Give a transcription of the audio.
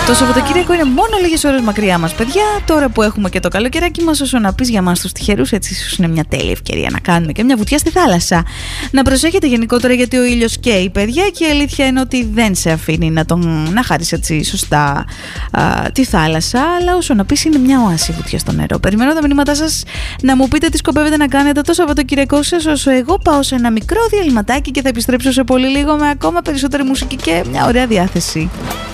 Το Σαββατοκύριακο είναι μόνο λίγες ώρες μακριά μας, παιδιά. Τώρα που έχουμε και το καλοκαιράκι μας, όσο να πεις για μας τους τυχερούς, έτσι ίσως είναι μια τέλεια ευκαιρία να κάνουμε και μια βουτιά στη θάλασσα. Να προσέχετε γενικότερα, γιατί ο ήλιος καίει, παιδιά, και η αλήθεια είναι ότι δεν σε αφήνει να χάρεις έτσι σωστά τη θάλασσα. Αλλά όσο να πεις, είναι μια οάση βουτιά στο νερό. Περιμένω τα μηνύματά σας να μου πείτε τι σκοπεύετε να κάνετε το Σαββατοκύριακό σας, όσο εγώ πάω σε ένα μικρό διαλυματάκι και θα επιστρέψω σε πολύ λίγο με ακόμα περισσότερη μουσική και μια ωραία διάθεση.